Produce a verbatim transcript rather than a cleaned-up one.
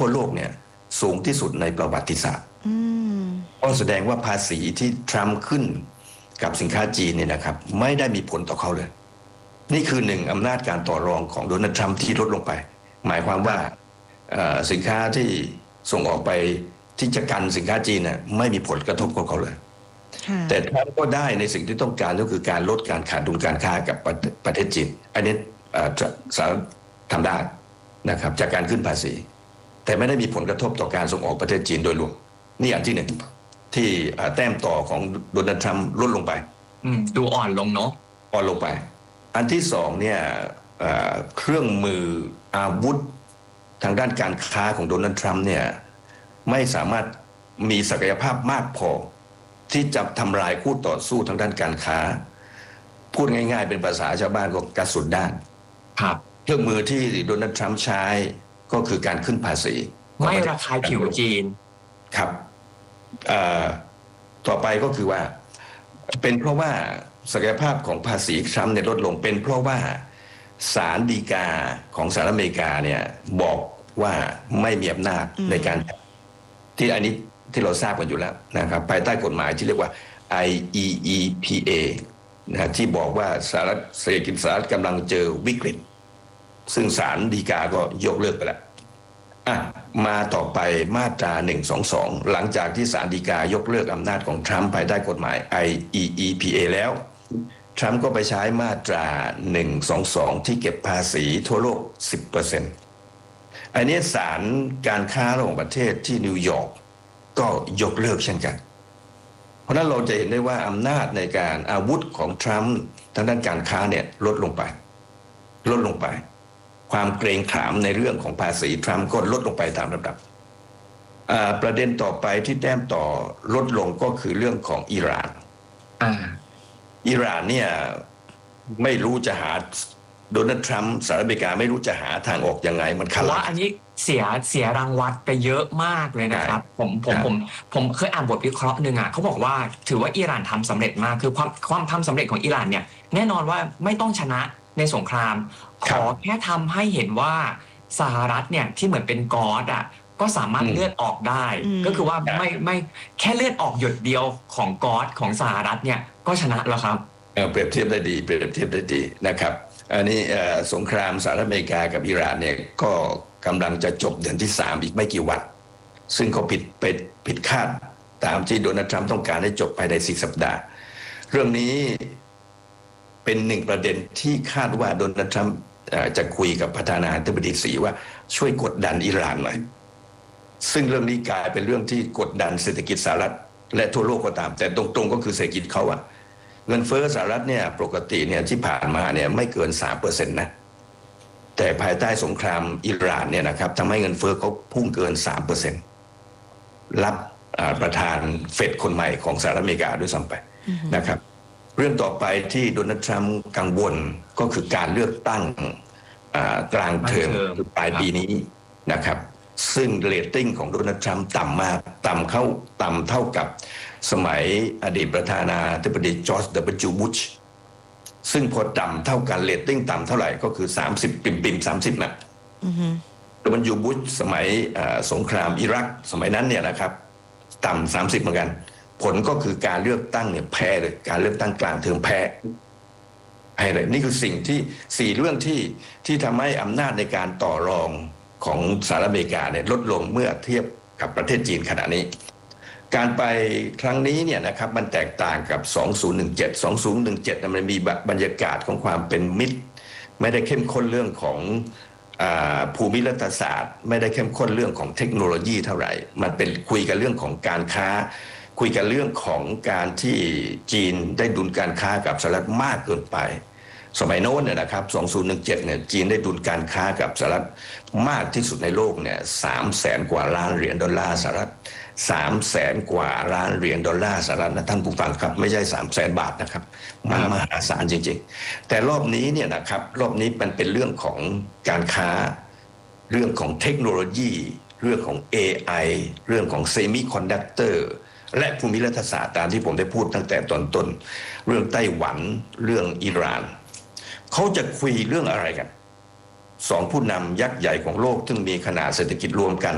ทั่วโลกเนี่ยสูงที่สุดในประวัติศาสตร์ก็แสดงว่าภาษีที่ทรัมป์ขึ้นกับสินค้าจีนเนี่ยนะครับไม่ได้มีผลต่อเขาเลยนี่คือหนึ่งอำนาจการต่อรองของโดนัลด์ทรัมป์ที่ลดลงไป หมายความว่าสินค้าที่ส่งออกไปที่จะกันสินค้าจีนน่ะไม่มีผลกระทบกับเขาเลยแต่ทรัมป์ก็ได้ในสิ่งที่ต้องการก็คือการลดการขาดดุลการค้ากับประเทศจีนอันนี้สหรัฐทำได้นะครับจากการขึ้นภาษีแต่ไม่ได้มีผลกระทบต่อการส่งออกประเทศจีนโดยรวมนี่อันที่หนึ่งที่แต้มต่อของโดนัลด์ทรัมป์ลดลงไปดูอ่อนลงเนาะอ่อนลงไปอันที่สองเนี่ยเครื่องมืออาวุธทางด้านการค้าของโดนัลด์ทรัมป์เนี่ยไม่สามารถมีศักยภาพมากพอที่จะทำลายคู่ต่อสู้ทางด้านการค้าพูดง่ายๆเป็นภาษาชาวบ้านก็กระสุนด้านครับเครื่องมือที่โดนัลด์ทรัมป์ใช้ก็คือการขึ้นภาษีไม่ระคายผิวจีนครับต่อไปก็คือว่าเป็นเพราะว่าศักยภาพของภาษีทรัมป์เนี่ยลดลงเป็นเพราะว่าศาลฎีกาของสหรัฐอเมริกาเนี่ยบอกว่าไม่มีอำนาจในการที่อันนี้ที่เราทราบกันอยู่แล้วนะครับภายใต้กฎหมายที่เรียกว่า ไอ อี อี พี เอ นะที่บอกว่าสหรัฐเศรษฐกิจสหรัฐกำลังเจอวิกฤตซึ่งศาลฎีกาก็ยกเลิกไปแล้วอ่ะมาต่อไปมาตราหนึ่งสองสองหลังจากที่ศาลฎีกายกเลิกอำนาจของทรัมป์ภายใต้กฎหมาย ไอ อี อี พี เอ แล้วทรัมป์ก็ไปใช้มาตราหนึ่งสองสองที่เก็บภาษีทั่วโลก สิบเปอร์เซ็นต์ อันนี้ศาลการค้าระหว่างประเทศที่นิวยอร์กก็ยกเลิกเช่นกันเพราะนั้นเราจะเห็นได้ว่าอำนาจในการอาวุธของทรัมป์ทางด้านการค้าเนี่ยลดลงไปลดลงไปความเกรงขามในเรื่องของภาษีทรัมป์ก็ลดลงไปตามลำดับประเด็นต่อไปที่แต้มต่อลดลงก็คือเรื่องของอิหร่านอิหร่านเนี่ยไม่รู้จะหาโดนัลด์ทรัมป์สหรัฐอเมริกาไม่รู้จะหาทางออกยังไงมันขลังว่าอันนี้เสียเสียรางวัลไปเยอะมากเลยนะครับผมผมผมผมเคยอ่านบทวิเคราะห์หนึ่งอ่ะเขาบอกว่าถือว่าอิหร่านทำสำเร็จมากคือความความทำสำเร็จของอิหร่านเนี่ยแน่นอนว่าไม่ต้องชนะในสงครามขอแค่ทำให้เห็นว่าสหรัฐเนี่ยที่เหมือนเป็นกอดอ่ะก็สามารถเลือดออกได้ก็คือว่าไม่ไม่แค่เลือดออกหยดเดียวของกอดของสหรัฐเนี่ยก็ชนะแล้วครับเปรียบเทียบได้ดีเปรียบเทียบได้ดีนะครับอันนี้สงครามสหรัฐอเมริกากับอิหร่านเนี่ยก็กำลังจะจบเดือนที่สามอีกไม่กี่วันซึ่งเขาผิดไปผิดคาดตามที่โดนัลด์ทรัมป์ต้องการให้จบภายในสี่สัปดาห์เรื่องนี้เป็นหนึ่งประเด็นที่คาดว่าโดนัลด์ทรัมป์จะคุยกับประธานาธิบดีสีว่าช่วยกดดันอิหร่านหน่อยซึ่งเรื่องนี้กลายเป็นเรื่องที่กดดันเศรษฐกิจสหรัฐและทั่วโลกก็ตามแต่ตรงๆก็คือเศรษฐกิจเขาอะเงินเฟ้อสหรัฐเนี่ยปกติเนี่ยที่ผ่านมาเนี่ยไม่เกิน สามเปอร์เซ็นต์ นะแต่ภายใต้สงครามอิหร่านเนี่ยนะครับทำให้เงินเฟ้อเขาพุ่งเกิน สามเปอร์เซ็นต์ รับประธานเฟดคนใหม่ของสหรัฐอเมริกาด้วยซ้ำไปนะครับเรื่องต่อไปที่โดนัลด์ทรัมป์กังวลก็คือการเลือกตั้งกลางเทอมปลายปีนี้นะครับซึ่งเรตติ้งของโดนัลด์ทรัมป์ต่ำมากต่ำเข้าต่ำเท่ากับสมัยอดีตประธานาธิบดีจอร์จ ดับเบิลยู บุชซึ่งพอต่ำเท่ากันเรตติ้งต่ำเท่าไหร่ก็คือสามสิบปิ่มปิ่มสามสิบนะดับเบิลยูบุชสมัยสงครามอิรักสมัยนั้นเนี่ยนะครับต่ำสามสิบเหมือนกันผลก็คือการเลือกตั้งเนี่ยแพ้เลยการเลือกตั้งกลางเทอมแพ้แพ้เลยนี่คือสิ่งที่สี่เรื่องที่ที่ทำให้อำนาจในการต่อรองของสหรัฐอเมริกาเนี่ยลดลงเมื่อเทียบกับประเทศจีนขณะนี้การไปครั้งนี้เนี่ยนะครับมันแตกต่างกับสองพันสิบเจ็ด สองพันสิบเจ็ดมันมีบรรยากาศของความเป็นมิตรไม่ได้เข้มข้นเรื่องของภูมิรัฐศาสตร์ไม่ได้เข้มข้นเรื่องของเทคโนโลยีเท่าไหร่มันเป็นคุยกันเรื่องของการค้าคุยกันเรื่องของการที่จีนได้ดุลการค้ากับสหรัฐมากเกินไปสมัยโน้นเนี่ยนะครับสองพันสิบเจ็ดเนี่ยจีนได้ดุลการค้ากับสหรัฐมากที่สุดในโลกเนี่ยสามแสนกว่าล้านเหรียญดอลลาร์สหรัฐสามแสนกว่าล้านเหรียญดอลลาร์สหรัฐนะท่านผู้ฟังครับไม่ใช่สามแสนบาทนะครับมันมหาศาลจริงๆแต่รอบนี้เนี่ยนะครับรอบนี้มันเป็นเรื่องของการค้าเรื่องของเทคโนโลยีเรื่องของ เอ ไอ เรื่องของเซมิคอนดักเตอร์และภูมิรัฐศาสตร์ตามที่ผมได้พูดตั้งแต่ตอนต้นเรื่องไต้หวันเรื่องอิหร่านเขาจะคุยเรื่องอะไรกันสองผู้นำยักษ์ใหญ่ของโลกซึ่งมีขนาดเศรษฐกิจรวมกัน